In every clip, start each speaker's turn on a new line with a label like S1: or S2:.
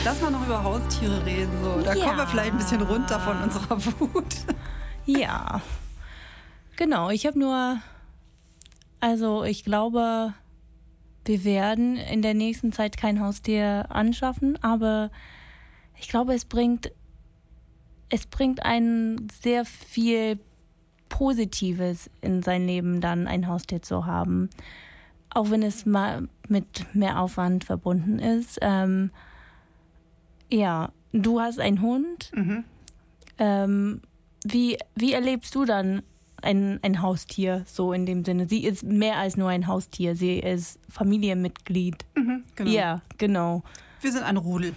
S1: Lass mal noch über Haustiere reden. So. Da kommen wir vielleicht ein bisschen runter von unserer Wut.
S2: Ja, genau. Ich glaube, wir werden in der nächsten Zeit kein Haustier anschaffen, aber ich glaube, es bringt einen sehr viel Positives in sein Leben, dann ein Haustier zu haben. Auch wenn es mal mit mehr Aufwand verbunden ist. Ja, du hast einen Hund.
S1: Mhm.
S2: Wie erlebst du dann ein Haustier so in dem Sinne? Sie ist mehr als nur ein Haustier, sie ist Familienmitglied.
S1: Mhm, genau.
S2: Ja, genau.
S1: Wir sind ein Rudel.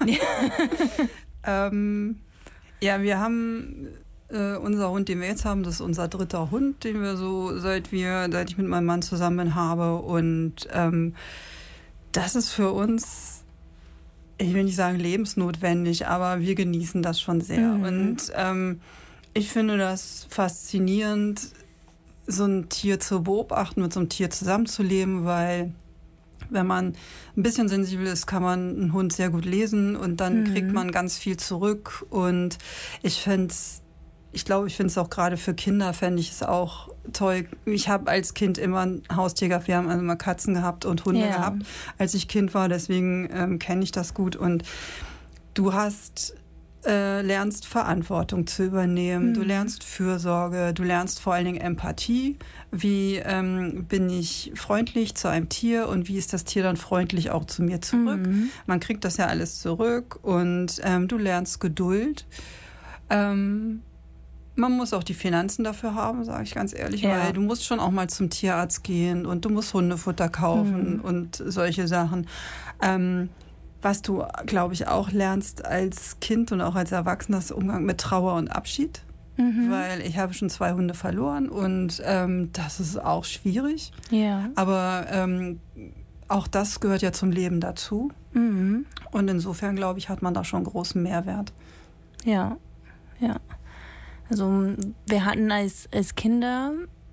S1: Ja, wir haben unser Hund, den wir jetzt haben, das ist unser dritter Hund, den wir so seit ich mit meinem Mann zusammen habe. Und das ist für uns, ich will nicht sagen lebensnotwendig, aber wir genießen das schon sehr.
S2: Mhm.
S1: Und ich finde das faszinierend, so ein Tier zu beobachten, mit so einem Tier zusammenzuleben, weil wenn man ein bisschen sensibel ist, kann man einen Hund sehr gut lesen und dann kriegt man ganz viel zurück. Und ich finde es auch gerade für Kinder, fände ich es auch toll. Ich habe als Kind immer ein Haustier gehabt. Wir haben also mal Katzen gehabt und Hunde gehabt, als ich Kind war. Deswegen kenne ich das gut. Und du lernst Verantwortung zu übernehmen, du lernst Fürsorge, du lernst vor allen Dingen Empathie. Wie bin ich freundlich zu einem Tier und wie ist das Tier dann freundlich auch zu mir zurück? Man kriegt das ja alles zurück und du lernst Geduld. Man muss auch die Finanzen dafür haben, sage ich ganz ehrlich, weil du musst schon auch mal zum Tierarzt gehen und du musst Hundefutter kaufen und solche Sachen. Was du, glaube ich, auch lernst als Kind und auch als Erwachsener, ist Umgang mit Trauer und Abschied. Weil ich habe schon 2 Hunde verloren und das ist auch schwierig.
S2: Ja.
S1: Aber auch das gehört ja zum Leben dazu. Und insofern, glaube ich, hat man da schon großen Mehrwert.
S2: Ja, ja. Also wir hatten als Kinder,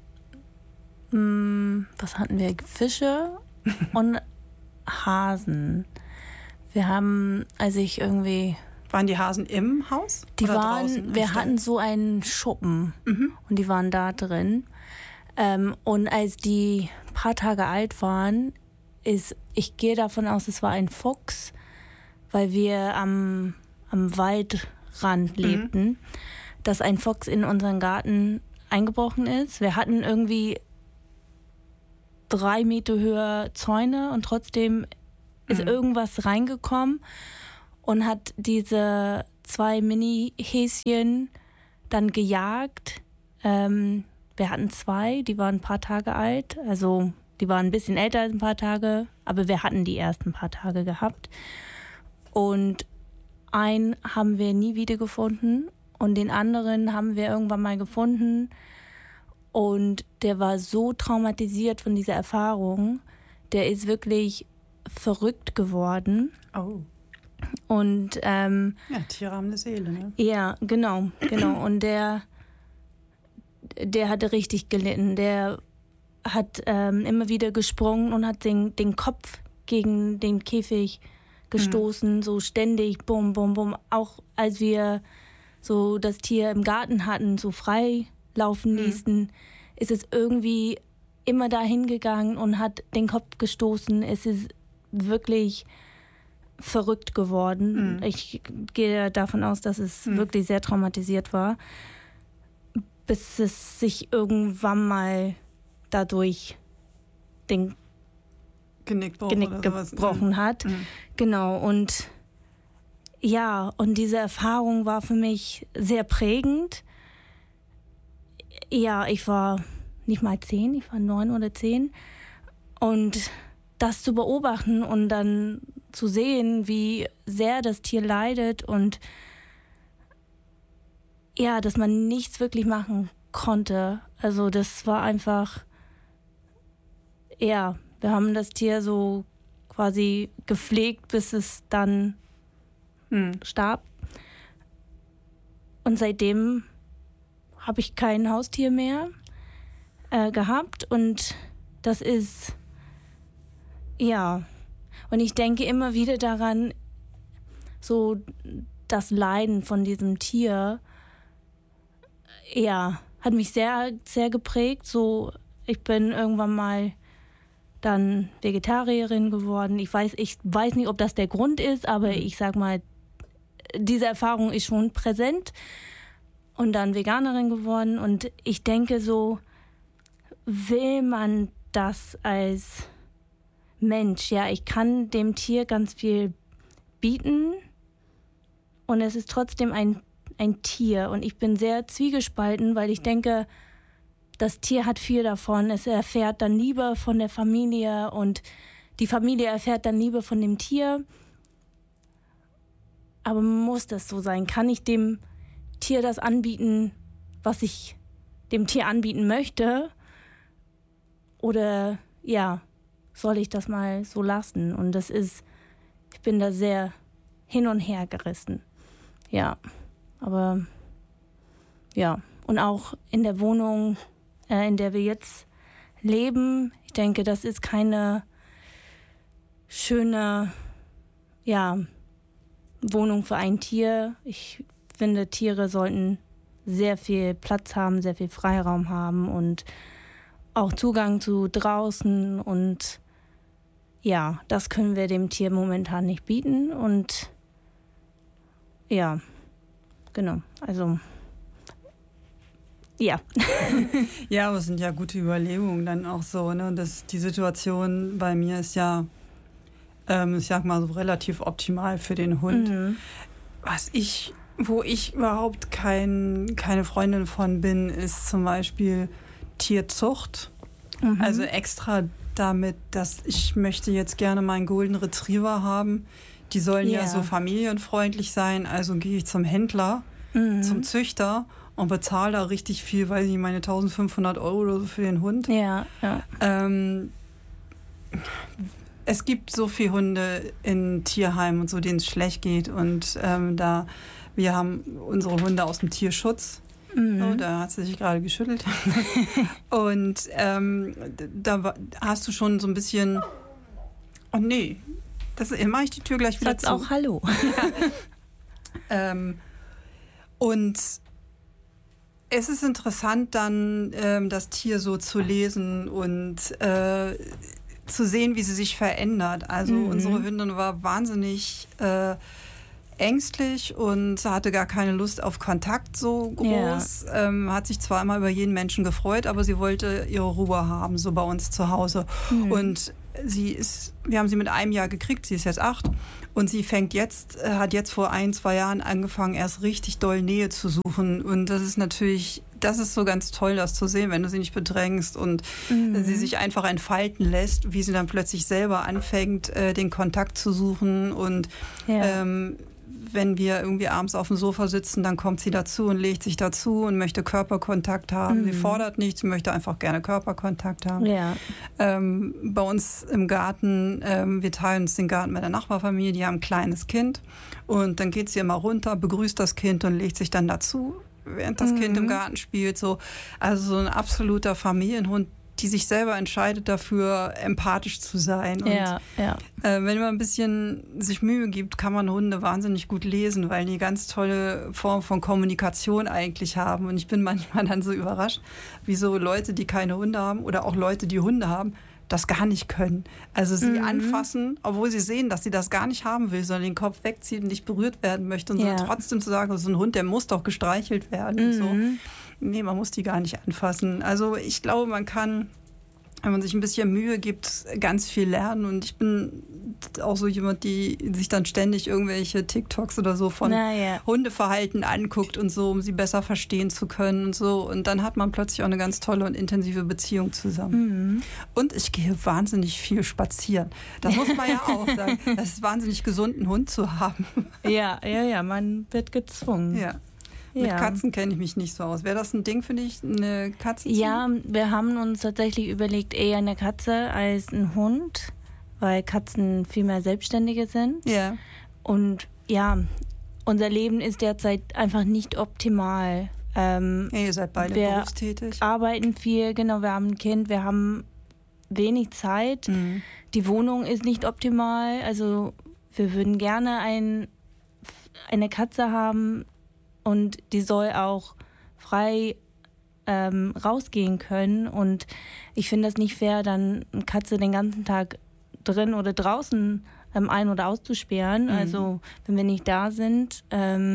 S2: was hatten wir? Fische und Hasen. Wir haben,
S1: Waren die Hasen im Haus?
S2: Wir hatten so einen Schuppen und die waren da drin. Und als die ein paar Tage alt waren, ich gehe davon aus, es war ein Fuchs, weil wir am Waldrand lebten, dass ein Fuchs in unseren Garten eingebrochen ist. Wir hatten irgendwie 3 Meter höher Zäune und trotzdem ist irgendwas reingekommen und hat diese 2 Mini-Häschen dann gejagt. Wir hatten 2, die waren ein paar Tage alt, also die waren ein bisschen älter als ein paar Tage, aber wir hatten die erst ein paar Tage gehabt. Und einen haben wir nie wieder gefunden und den anderen haben wir irgendwann mal gefunden und der war so traumatisiert von dieser Erfahrung, der ist wirklich verrückt geworden.
S1: Oh.
S2: Und
S1: ja, Tiere haben eine Seele, ne?
S2: Ja, genau. Und der hatte richtig gelitten. Der hat immer wieder gesprungen und hat den Kopf gegen den Käfig gestoßen, so ständig, bum, bum, bum. Auch als wir so das Tier im Garten hatten, so frei laufen ließen, ist es irgendwie immer dahin gegangen und hat den Kopf gestoßen. Es ist wirklich verrückt geworden. Ich gehe davon aus, dass es wirklich sehr traumatisiert war, bis es sich irgendwann mal dadurch den Genick gebrochen hat. Genau, und ja, und diese Erfahrung war für mich sehr prägend. Ja, ich war nicht mal 10, ich war 9 oder 10. Und das zu beobachten und dann zu sehen, wie sehr das Tier leidet und ja, dass man nichts wirklich machen konnte. Also das war einfach, ja, wir haben das Tier so quasi gepflegt, bis es dann starb. Und seitdem habe ich kein Haustier mehr gehabt und das ist, ja, und ich denke immer wieder daran, so das Leiden von diesem Tier, ja, hat mich sehr, sehr geprägt. So, ich bin irgendwann mal dann Vegetarierin geworden. Ich weiß nicht, ob das der Grund ist, aber ich sag mal, diese Erfahrung ist schon präsent. Und dann Veganerin geworden. Und ich denke so, will man das als Mensch? Ja, ich kann dem Tier ganz viel bieten und es ist trotzdem ein Tier. Und ich bin sehr zwiegespalten, weil ich denke, das Tier hat viel davon. Es erfährt dann Liebe von der Familie und die Familie erfährt dann Liebe von dem Tier. Aber muss das so sein? Kann ich dem Tier das anbieten, was ich dem Tier anbieten möchte? Oder ja, soll ich das mal so lassen? Und ich bin da sehr hin und her gerissen. Ja, aber ja. Und auch in der Wohnung, in der wir jetzt leben, ich denke, das ist keine schöne, ja, Wohnung für ein Tier. Ich finde, Tiere sollten sehr viel Platz haben, sehr viel Freiraum haben und auch Zugang zu draußen. Und ja, das können wir dem Tier momentan nicht bieten. Und ja, genau, also ja.
S1: Ja, aber es sind ja gute Überlegungen dann auch so, ne? Die Situation bei mir ist ja, ich sag mal so relativ optimal für den Hund.
S2: Mhm.
S1: Wo ich überhaupt keine Freundin von bin, ist zum Beispiel Tierzucht.
S2: Mhm.
S1: Also extra damit, dass ich möchte jetzt gerne meinen Golden Retriever haben. Die sollen ja so familienfreundlich sein. Also gehe ich zum Händler, zum Züchter und bezahle da richtig viel, weiß ich, meine 1.500 € oder so für den Hund.
S2: Ja.
S1: Es gibt so viele Hunde in Tierheimen und so, denen es schlecht geht. Und wir haben unsere Hunde aus dem Tierschutz. Oh, da hat sie sich gerade geschüttelt. Und da hast du schon so ein bisschen, oh nee, mache ich die Tür gleich wieder
S2: Sag's
S1: zu.
S2: auch Hallo.
S1: Ja. Und es ist interessant dann, das Tier so zu lesen und zu sehen, wie sie sich verändert. Also unsere Hündin war wahnsinnig ängstlich und hatte gar keine Lust auf Kontakt so groß. Hat sich zwar immer über jeden Menschen gefreut, aber sie wollte ihre Ruhe haben, so bei uns zu Hause. Und wir haben sie mit einem Jahr gekriegt, sie ist jetzt 8 und sie hat jetzt vor 1-2 Jahren angefangen, erst richtig doll Nähe zu suchen. Und das ist so ganz toll, das zu sehen, wenn du sie nicht bedrängst und sie sich einfach entfalten lässt, wie sie dann plötzlich selber anfängt, den Kontakt zu suchen. Und wenn wir irgendwie abends auf dem Sofa sitzen, dann kommt sie dazu und legt sich dazu und möchte Körperkontakt haben. Sie fordert nichts, möchte einfach gerne Körperkontakt haben.
S2: Ja.
S1: Bei uns im Garten, wir teilen uns den Garten mit der Nachbarfamilie, die haben ein kleines Kind und dann geht sie immer runter, begrüßt das Kind und legt sich dann dazu, während das Kind im Garten spielt. So. Also so ein absoluter Familienhund, die sich selber entscheidet dafür, empathisch zu sein. Und wenn man ein bisschen sich Mühe gibt, kann man Hunde wahnsinnig gut lesen, weil die ganz tolle Form von Kommunikation eigentlich haben. Und ich bin manchmal dann so überrascht, wie so Leute, die keine Hunde haben oder auch Leute, die Hunde haben, das gar nicht können. Also sie anfassen, obwohl sie sehen, dass sie das gar nicht haben will, sondern den Kopf wegzieht und nicht berührt werden möchte. Und so trotzdem zu sagen, so ein Hund, der muss doch gestreichelt werden. Und so. Nee, man muss die gar nicht anfassen. Also ich glaube, man kann, wenn man sich ein bisschen Mühe gibt, ganz viel lernen. Und ich bin auch so jemand, die sich dann ständig irgendwelche TikToks oder so von Hundeverhalten anguckt und so, um sie besser verstehen zu können und so. Und dann hat man plötzlich auch eine ganz tolle und intensive Beziehung zusammen. Und ich gehe wahnsinnig viel spazieren. Das muss man ja auch sagen. Das ist wahnsinnig gesund, einen Hund zu haben.
S2: Ja, man wird gezwungen.
S1: Ja. Mit Katzen kenne ich mich nicht so aus. Wäre das ein Ding für dich, eine Katze?
S2: Ja, wir haben uns tatsächlich überlegt, eher eine Katze als ein Hund, weil Katzen viel mehr Selbstständige sind.
S1: Ja.
S2: Und ja, unser Leben ist derzeit einfach nicht optimal.
S1: Ihr seid beide berufstätig.
S2: Wir arbeiten viel, genau, wir haben ein Kind, wir haben wenig Zeit. Die Wohnung ist nicht optimal, also wir würden gerne ein eine Katze haben und die soll auch frei rausgehen können. Und ich finde das nicht fair, dann eine Katze den ganzen Tag drin oder draußen ein- oder auszusperren. Also wenn wir nicht da sind.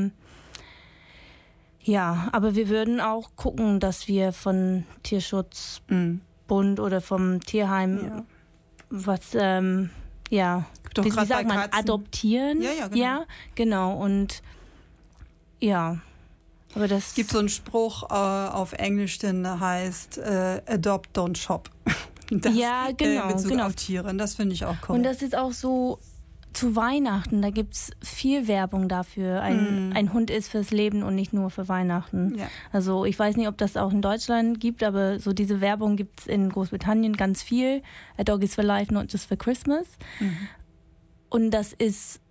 S2: Ja, aber wir würden auch gucken, dass wir von Tierschutzbund oder vom Tierheim was,
S1: Doch,
S2: wie
S1: grad
S2: sagt
S1: bei
S2: man,
S1: Katzen.
S2: adoptieren.
S1: Ja, genau.
S2: Ja, genau. Und ja, aber das...
S1: Es gibt so einen Spruch auf Englisch, der heißt Adopt, don't shop. Das,
S2: ja, genau.
S1: in Bezug
S2: genau.
S1: auf Tiere. Das finde ich auch korrekt.
S2: Und das ist auch so zu Weihnachten, da gibt es viel Werbung dafür. Ein Hund ist fürs Leben und nicht nur für Weihnachten.
S1: Ja.
S2: Also ich weiß nicht, ob das auch in Deutschland gibt, aber so diese Werbung gibt es in Großbritannien ganz viel. A dog is for life, not just for Christmas. Und das ist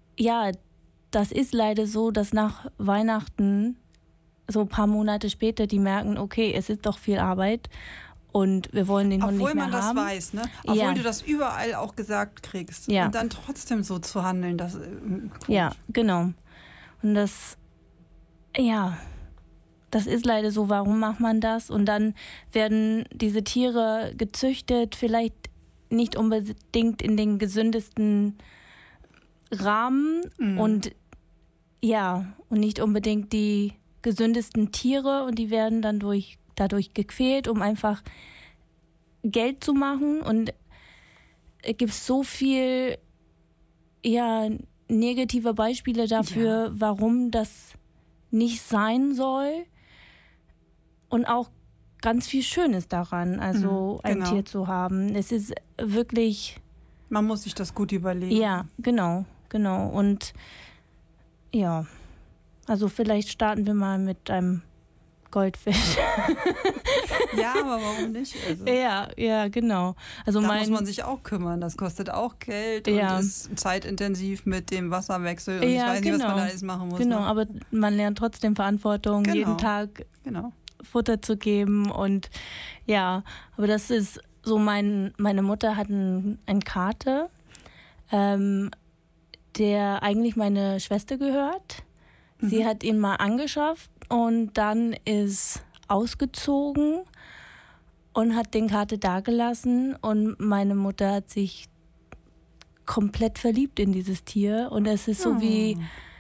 S2: leider so, dass nach Weihnachten, so ein paar Monate später, die merken, okay, es ist doch viel Arbeit. Und wir wollen den Hund nicht mehr haben.
S1: Obwohl man das weiß, ne? Obwohl du das überall auch gesagt kriegst.
S2: Ja.
S1: Und dann trotzdem so zu handeln, das
S2: ja, genau. Und das ist leider so. Warum macht man das? Und dann werden diese Tiere gezüchtet, vielleicht nicht unbedingt in den gesündesten Rahmen und nicht unbedingt die gesündesten Tiere, und die werden dann dadurch gequält, um einfach Geld zu machen. Und es gibt so viel negative Beispiele dafür, warum das nicht sein soll, und auch ganz viel Schönes daran, also ein Tier zu haben. Es ist wirklich...
S1: Man muss sich das gut überlegen.
S2: Ja, genau. Und ja, also vielleicht starten wir mal mit einem Goldfisch.
S1: Ja, aber warum nicht? Also,
S2: ja, genau. Also
S1: da muss man sich auch kümmern. Das kostet auch Geld und ist zeitintensiv mit dem Wasserwechsel. Und ich weiß nicht, was man da alles machen muss.
S2: Genau,
S1: ne?
S2: aber man lernt trotzdem Verantwortung, jeden Tag Futter zu geben. Und ja, aber das ist so, meine Mutter hat einen Kater, der eigentlich meine Schwester gehört. Sie hat ihn mal angeschafft und dann ist ausgezogen und hat den Kater dagelassen, und meine Mutter hat sich komplett verliebt in dieses Tier, und es ist so wie,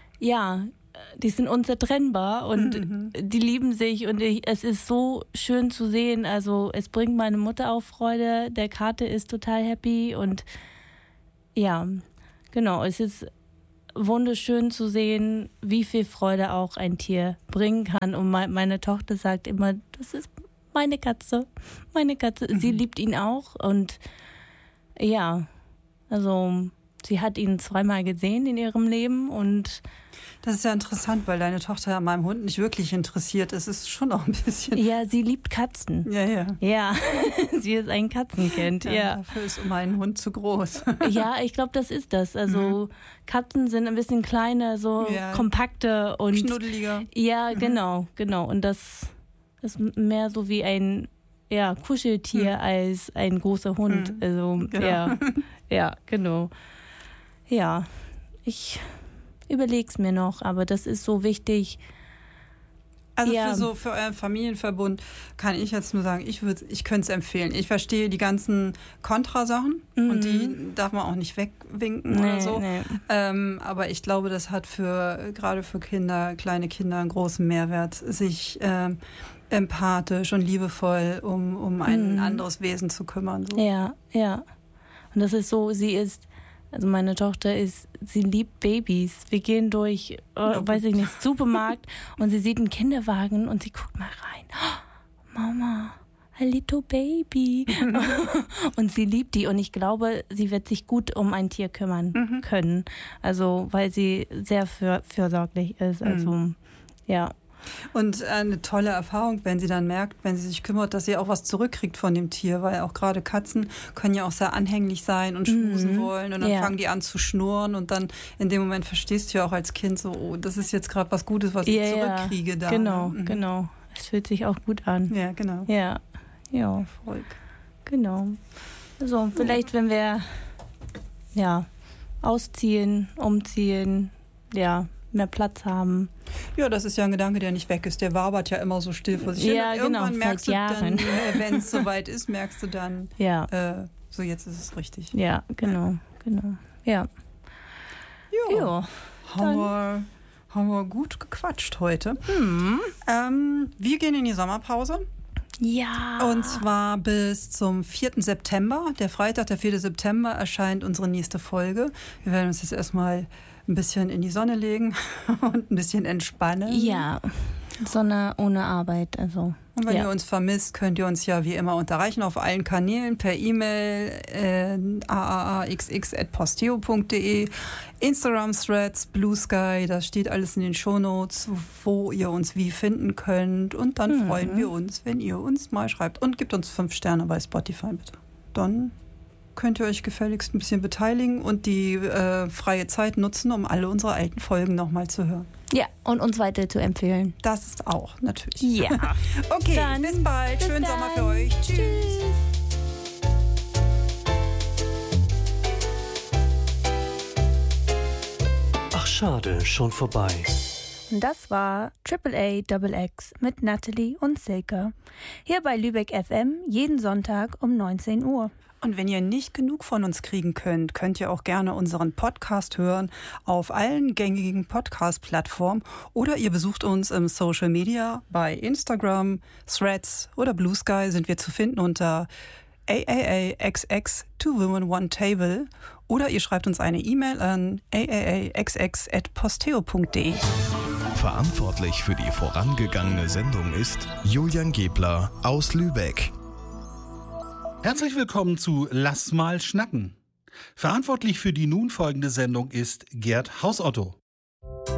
S2: die sind unzertrennbar und die lieben sich, und es ist so schön zu sehen. Also es bringt meine Mutter auch Freude, der Kater ist total happy, und ja, genau, es ist wunderschön zu sehen, wie viel Freude auch ein Tier bringen kann. Und meine Tochter sagt immer, das ist meine Katze. Sie liebt ihn auch. Und ja, also sie hat ihn 2-mal gesehen in ihrem Leben. Und
S1: das ist ja interessant, weil deine Tochter an meinem Hund nicht wirklich interessiert ist. Es ist schon auch ein bisschen...
S2: Ja, sie liebt Katzen. Ja, sie ist ein Katzenkind. Ja.
S1: Dafür ist mein Hund zu groß.
S2: Ja, ich glaube, das ist das. Also Katzen sind ein bisschen kleiner, so kompakter und
S1: knuddeliger.
S2: Ja, genau. Und das ist mehr so wie ein Kuscheltier als ein großer Hund. Also ja, genau. Ja, ich überleg's mir noch, aber das ist so wichtig.
S1: Also für euren Familienverbund kann ich jetzt nur sagen, ich könnte es empfehlen. Ich verstehe die ganzen Kontrasachen und die darf man auch nicht wegwinken oder so.
S2: Nee.
S1: Aber ich glaube, das hat gerade für Kinder, kleine Kinder, einen großen Mehrwert, sich empathisch und liebevoll um ein anderes Wesen zu kümmern. So.
S2: Ja. Und das ist so, also meine Tochter sie liebt Babys. Wir gehen durch, weiß ich nicht, Supermarkt, und sie sieht einen Kinderwagen und sie guckt mal rein. Oh, Mama, a little baby. Und sie liebt die, und ich glaube, sie wird sich gut um ein Tier kümmern können. Also, weil sie sehr fürsorglich ist. Also, ja.
S1: Und eine tolle Erfahrung, wenn sie dann merkt, wenn sie sich kümmert, dass sie auch was zurückkriegt von dem Tier, weil auch gerade Katzen können ja auch sehr anhänglich sein und schmusen wollen, und dann fangen die an zu schnurren, und dann in dem Moment verstehst du ja auch als Kind so, oh, das ist jetzt gerade was Gutes, was ich zurückkriege da.
S2: Genau. Es fühlt sich auch gut an.
S1: Ja, genau.
S2: Ja.
S1: Erfolg.
S2: Genau. Also vielleicht, wenn wir ausziehen, umziehen, mehr Platz haben.
S1: Ja, das ist ja ein Gedanke, der nicht weg ist. Der wabert ja immer so still vor sich hin.
S2: Ja,
S1: Und irgendwann
S2: genau,
S1: merkst
S2: seit
S1: du dann,
S2: Jahren.
S1: wenn es soweit ist, merkst du dann, so jetzt ist es richtig.
S2: Ja, genau. Ja.
S1: Jo. Haben wir gut gequatscht heute. Wir gehen in die Sommerpause.
S2: Ja.
S1: Und zwar bis zum 4. September. Der Freitag, der 4. September, erscheint unsere nächste Folge. Wir werden uns jetzt erstmal ein bisschen in die Sonne legen und ein bisschen entspannen.
S2: Ja, Sonne ohne Arbeit, also.
S1: Und wenn ihr uns vermisst, könnt ihr uns ja wie immer unterreichen auf allen Kanälen, per E-Mail, aaxx@posteo.de, Instagram-Threads, Blue Sky, das steht alles in den Shownotes, wo ihr uns wie finden könnt. Und dann freuen wir uns, wenn ihr uns mal schreibt. Und gebt uns 5 Sterne bei Spotify, bitte. Dann könnt ihr euch gefälligst ein bisschen beteiligen und die freie Zeit nutzen, um alle unsere alten Folgen nochmal zu hören.
S2: Ja, und uns weiter zu empfehlen.
S1: Das ist auch, natürlich.
S2: Ja.
S1: Okay,
S2: dann,
S1: bis bald. Schönen Sommer für euch. Tschüss.
S3: Ach schade, schon vorbei.
S2: Und das war AAA XX mit Natalie und Silke. Hier bei Lübeck FM jeden Sonntag um 19 Uhr.
S1: Und wenn ihr nicht genug von uns kriegen könnt, könnt ihr auch gerne unseren Podcast hören auf allen gängigen Podcast-Plattformen oder ihr besucht uns im Social Media. Bei Instagram, Threads oder Blue Sky sind wir zu finden unter AAAXX 2 Women 1 Table oder ihr schreibt uns eine E-Mail an aaxx@posteo.de.
S4: Verantwortlich für die vorangegangene Sendung ist Julian Gebler aus Lübeck.
S5: Herzlich willkommen zu Lass mal schnacken. Verantwortlich für die nun folgende Sendung ist Gerd Hausotto.